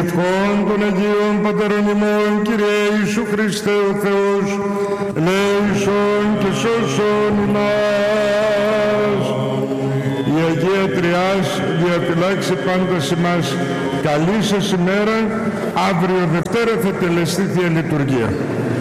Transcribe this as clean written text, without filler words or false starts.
ευχών των Αγίων Πατέρων ημών, Κύριε Ιησού Χριστέ ο Θεός, ελέησον και σώσον ημάς. Η Αγία Τριάς διαφυλάξει πάντα ημάς. Καλή σας ημέρα. Αύριο Δευτέρα θα τελεστεί Θεία Λειτουργία.